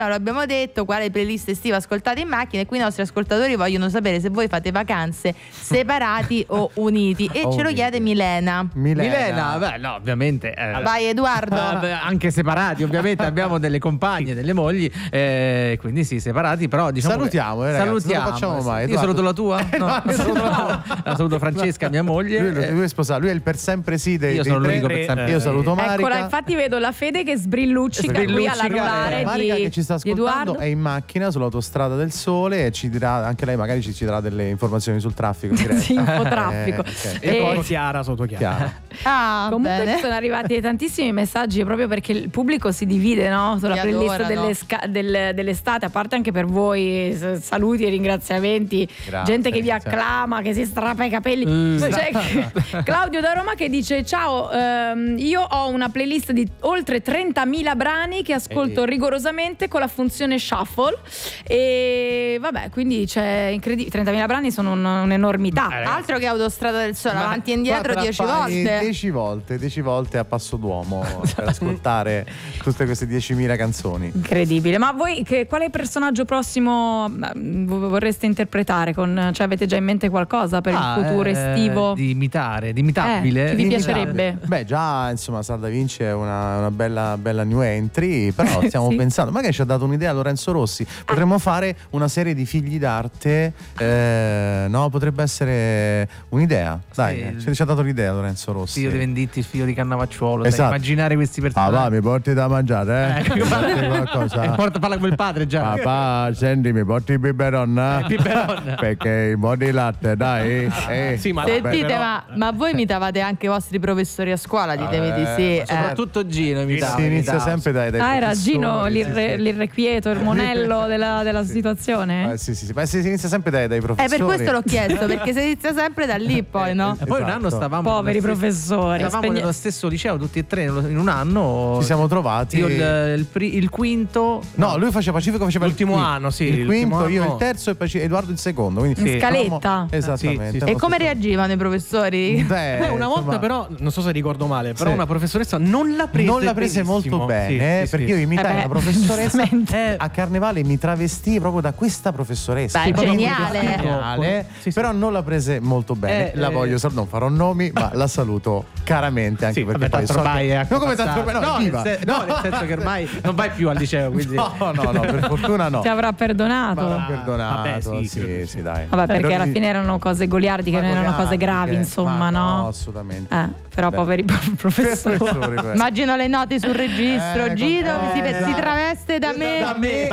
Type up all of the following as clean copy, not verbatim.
L'abbiamo detto, quale playlist estiva ascoltate in macchina, e qui i nostri ascoltatori vogliono sapere se voi fate vacanze separati o uniti, e ce lo chiede Milena. Beh, no, ovviamente vai Edoardo. Anche separati, ovviamente. Abbiamo delle compagne, delle mogli, quindi sì, separati, però diciamo salutiamo, ragazzi, non lo facciamo mai. Io saluto la tua? No, saluto Francesca, mia moglie. Lui è sposato, lui è il per sempre sì dei io sono l'unico per sempre. Io saluto Marica. Eccola, infatti vedo la Fede che sbrilluccica qui all'anulare Marica che ci sta ascoltando, è in macchina sull'autostrada del Sole e ci dirà, anche lei magari ci darà delle informazioni sul traffico. Sì, infotraffico. E poi sotto Chiara. Comunque bene. sono arrivati tantissimi messaggi proprio perché il pubblico si divide, no? Sulla playlist dell'estate, a parte anche per voi saluti e ringraziamenti. Grazie, gente che vi acclama, che si strappa i capelli. C'è Claudio da Roma che dice: ciao, io ho una playlist di oltre 30.000 brani che ascolto rigorosamente con la funzione shuffle, e vabbè, quindi c'è incredibile, 30.000 brani sono un'enormità. Altro che Autostrada del Sole, avanti e indietro 10 volte. 10 volte a passo d'uomo per ascoltare tutte queste 10.000 canzoni. Incredibile. Ma voi quale personaggio prossimo vorreste interpretare? Cioè avete già in mente qualcosa per il futuro estivo? imitabile. Che vi piacerebbe? Beh, già insomma Sal Da Vinci è una bella new entry, però stiamo pensando, magari ci ha dato un'idea Lorenzo Rossi, potremmo fare una serie di figli d'arte, no? Potrebbe essere un'idea, dai, ci ha dato l'idea Lorenzo Rossi. Figlio di Venditti, il figlio di Cannavacciuolo, esatto. Immaginare questi personaggi. Va, mi porti da mangiare, mi porti qualcosa. Parla come il padre già. Papà, senti, mi porti il biberon? Perché i modi di latte, dai. Sì, ma sentite, ma voi imitavate anche i vostri professori a scuola, ditemi di sì. Soprattutto Gino imitava. Si inizia sempre dai era Gino l'irrequieto, il monello della situazione? Sì, ma si inizia sempre dai professori. Per questo l'ho chiesto, perché si inizia sempre da lì poi, no? E poi un anno stavamo poveri professori, stavamo nello stesso liceo tutti e tre in un anno. Ci siamo trovati. Io il quinto. No, lui faceva Pacifico, faceva l'ultimo anno, sì. Il quinto, io il terzo e Edoardo il secondo. In scaletta. Esattamente. E come reagivano i professori? Beh, una volta però, non so se ricordo male, però una professoressa non l'ha presa molto bene, perché io imitai una professoressa a Carnevale, mi travestii proprio da questa professoressa. Beh, geniale. Però non l'ha prese molto bene. La voglio, non farò nomi, ma la saluto caramente, anche perché poi non come tanto nel senso che ormai non vai più al liceo, quindi no, per fortuna no. Ti avrà perdonato. Vabbè, sì, dai. Vabbè, perché alla fine erano cose goliardiche, non erano cose gravi, insomma, no? No, assolutamente. Però poveri professori. Immagino le note sul registro. Gino si traveste da me.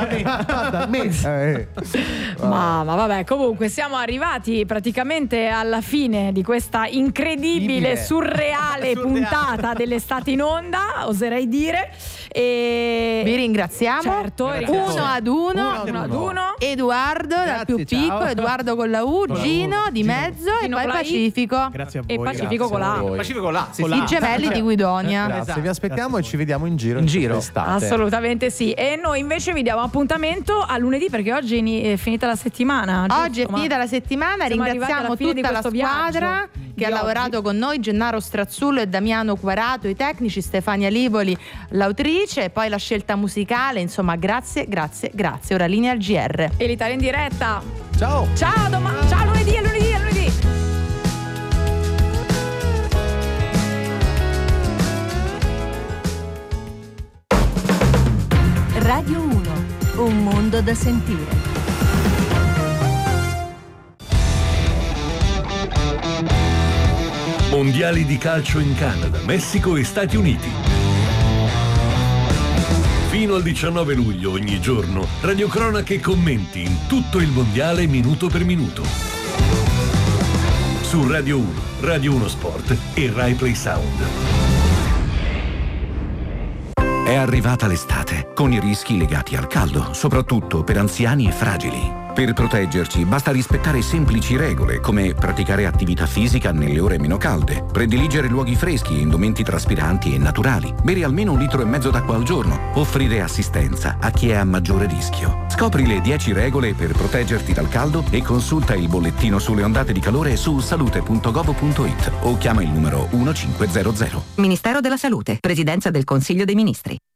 Ma vabbè, comunque siamo arrivati praticamente alla fine di questa incredibile, surreale puntata dell'Estate in Onda, oserei dire. E vi ringraziamo. Certo, uno ad uno. Edoardo, dal più piccolo, Edoardo con la U, Gino di mezzo e poi Pacifico. Grazie a voi. E Pacifico con la I gemelli di Guidonia. Grazie, vi aspettiamo e ci vediamo in giro. Assolutamente sì. E noi invece vi diamo appuntamento a lunedì, perché oggi è finita la settimana. Oggi è finita la settimana. Ringraziamo tutta la squadra che ha lavorato con noi, Gennaro Strazzullo e Damiano Quarato, i tecnici, Stefania Livoli, l'autrice, e poi la scelta musicale. Insomma, grazie. Ora linea al GR. E l'Italia in diretta. Ciao lunedì. Radio 1, un mondo da sentire. Mondiali di calcio in Canada, Messico e Stati Uniti. Fino al 19 luglio ogni giorno, radiocronache e commenti in tutto il mondiale minuto per minuto. Su Radio 1, Radio 1 Sport e Rai Play Sound. È arrivata l'estate, con i rischi legati al caldo, soprattutto per anziani e fragili. Per proteggerci basta rispettare semplici regole, come praticare attività fisica nelle ore meno calde, prediligere luoghi freschi e indumenti traspiranti e naturali, bere almeno 1,5 litri d'acqua al giorno, offrire assistenza a chi è a maggiore rischio. Scopri le 10 regole per proteggerti dal caldo e consulta il bollettino sulle ondate di calore su salute.gov.it o chiama il numero 1500. Ministero della Salute, Presidenza del Consiglio dei Ministri.